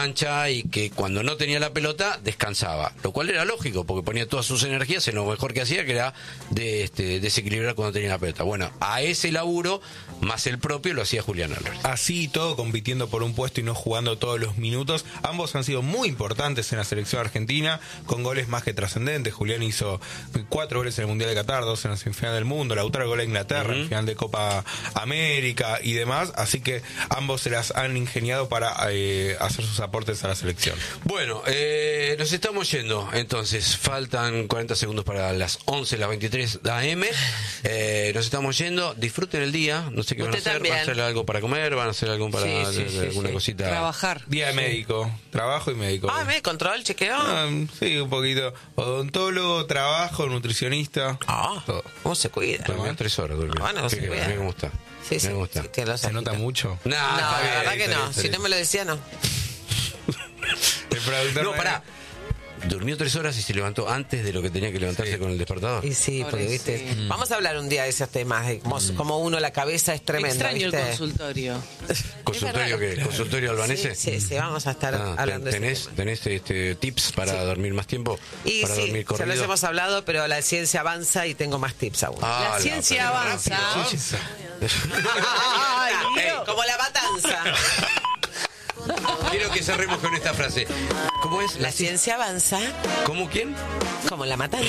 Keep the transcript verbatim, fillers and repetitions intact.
cancha y que cuando no tenía la pelota descansaba, lo cual era lógico porque ponía todas sus energías en lo mejor que hacía, que era de este, desequilibrar cuando tenía la pelota. Bueno, a ese laburo más el propio lo hacía Julián Álvarez. Así y todo, compitiendo por un puesto y no jugando todos los minutos. Ambos han sido muy importantes en la selección argentina, con goles más que trascendentes. Julián hizo cuatro goles en el Mundial de Qatar, dos en la semifinal del mundo, Lautaro gol a Inglaterra, uh-huh. en final de Copa América y demás. Así que ambos se las han ingeniado para eh, hacer sus aportes a la selección. Bueno, eh, nos estamos yendo. Entonces, faltan cuarenta segundos para las once, las veintitrés a eme. Eh, nos estamos yendo. Disfruten el día. No sé qué van a hacer. También. ¿Van a hacer algo para comer? ¿Van a hacer algo para sí, sí, de, sí, alguna sí. cosita? Trabajar. Día de sí. médico. Trabajo y médico. Ah, ¿me control, chequeo? Ah, sí, un poquito. Odontólogo, trabajo, nutricionista. Ah, todo. ¿Cómo se cuida? Durmió tres horas. Durmió. Bueno, no se Mira cuida. cómo está. Sí, sí. Cómo está. Sí, tiene los ¿Se nota ojitos. mucho? No, No, está la bien, verdad que está no. bien, está Si bien. no me lo decía, no. El productor No, me- pará. Durmió tres horas y se levantó antes de lo que tenía que levantarse Sí. con el despertador. Y sí, porque viste. Pobrecito. Mm. Vamos a hablar un día de esos temas, de cómo, como uno la cabeza es tremenda. Extraño ¿viste? el consultorio. ¿Consultorio qué? ¿Consultorio albanese? Sí, sí, sí, vamos a estar Ah, hablando de ¿Tenés, ese tema. tenés este, tips para Sí. dormir más tiempo? Y ¿Para sí, dormir ya corrido? los hemos hablado, pero la ciencia avanza y tengo más tips aún. Ah, La ciencia pero avanza. rápido. Ay, Eh, Dios. como la matanza. Quiero que cerremos con esta frase. ¿Cómo es? La ciencia avanza ¿Cómo quién? como la matanza.